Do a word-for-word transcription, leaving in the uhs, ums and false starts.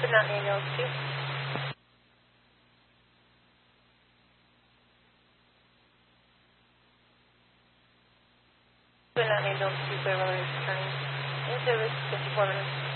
but not ambulance two. But not ambulance two, so everyone is returning. In service, fifty-four minutes.